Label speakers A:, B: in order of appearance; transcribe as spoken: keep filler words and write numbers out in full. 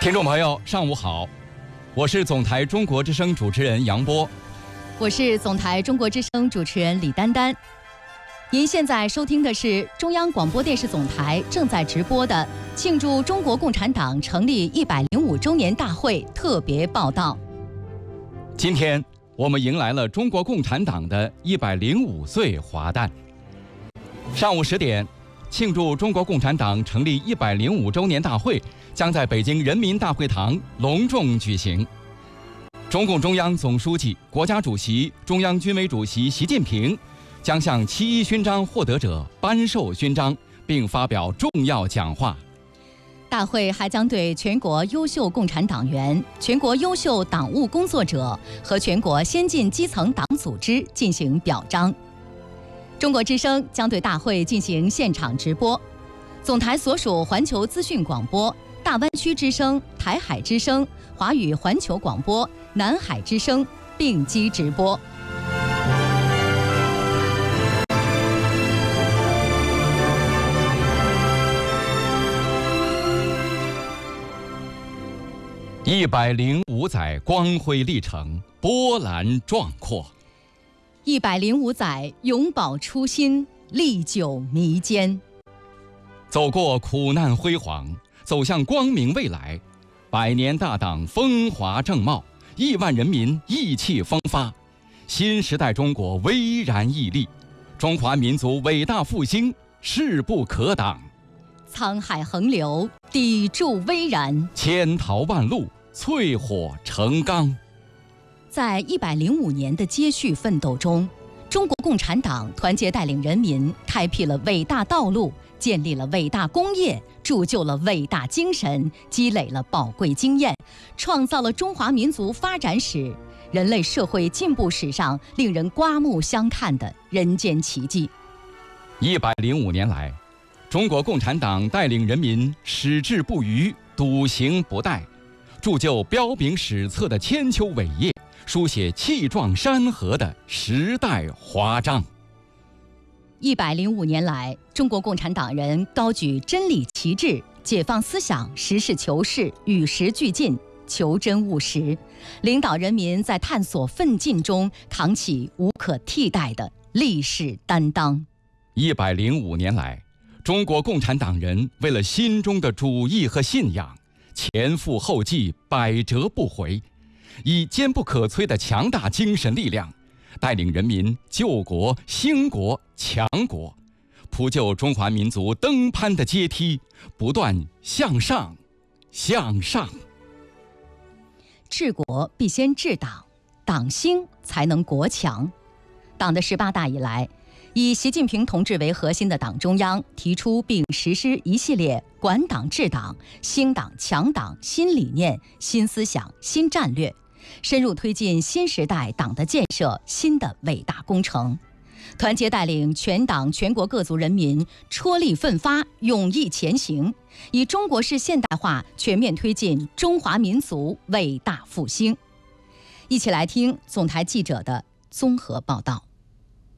A: 听众朋友，上午好，我是总台中国之声主持人杨波，
B: 我是总台中国之声主持人李丹丹。您现在收听的是中央广播电视总台正在直播的庆祝中国共产党成立一百零五周年大会特别报道。
A: 今天我们迎来了中国共产党的一百零五岁华诞。上午十点，庆祝中国共产党成立一百零五周年大会将在北京人民大会堂隆重举行。中共中央总书记、国家主席、中央军委主席习近平将向七一勋章获得者颁授勋章，并发表重要讲话。
B: 大会还将对全国优秀共产党员、全国优秀党务工作者和全国先进基层党组织进行表彰。中国之声将对大会进行现场直播，总台所属环球资讯广播、大湾区之声、台海之声、华语环球广播、南海之声并机直播。
A: 一百零五载光辉历程，波澜壮阔；
B: 一百零五载永葆初心，历久弥坚。
A: 走过苦难辉煌，走向光明未来。百年大党风华正茂，亿万人民意气风发。新时代中国巍然屹立，中华民族伟大复兴势不可挡。
B: 沧海横流，砥柱巍然；
A: 千淘万漉，淬火成钢。
B: 在一百零五年的接续奋斗中，中国共产党团结带领人民，开辟了伟大道路，建立了伟大工业，铸就了伟大精神，积累了宝贵经验，创造了中华民族发展史、人类社会进步史上令人刮目相看的人间奇迹。
A: 一百零五年来，中国共产党带领人民矢志不渝，笃行不怠，铸就彪炳史册的千秋伟业，书写气壮山河的时代华章。
B: 一百零五年来，中国共产党人高举真理旗帜，解放思想，实事求是，与时俱进，求真务实，领导人民在探索奋进中扛起无可替代的历史担当。
A: 一百零五年来，中国共产党人为了心中的主义和信仰，前赴后继，百折不回，以坚不可摧的强大精神力量，带领人民救国兴国强国，铺就中华民族登攀的阶梯，不断向上向上。
B: 治国必先治党，党兴才能国强。党的十八大以来，以习近平同志为核心的党中央提出并实施一系列管党治党、兴党强党新理念、新思想、新战略，深入推进新时代党的建设新的伟大工程，团结带领全党全国各族人民踔厉奋发，勇毅前行，以中国式现代化全面推进中华民族伟大复兴。一起来听总台记者的综合报道。